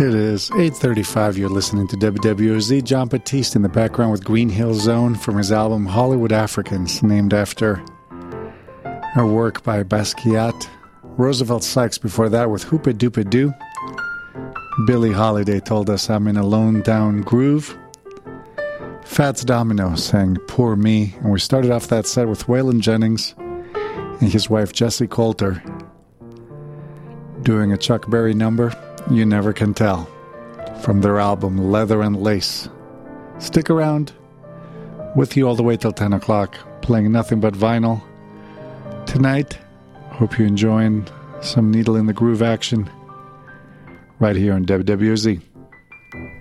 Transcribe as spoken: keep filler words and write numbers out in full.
It is eight thirty-five. You're listening to W W O Z. John Batiste in the background with Green Hill Zone from his album Hollywood Africans, named after a work by Basquiat. Roosevelt Sykes before that with Hoopa Doopa Doo. Billie Holiday told us I'm in a lone down groove. Fats Domino sang Poor Me. And we started off that set with Waylon Jennings and his wife Jessie Coulter doing a Chuck Berry number, You Never Can Tell, from their album Leather and Lace. Stick around, with you all the way till ten o'clock, playing nothing but vinyl. Tonight, hope you're enjoying some Needle in the Groove action right here on W W O Z.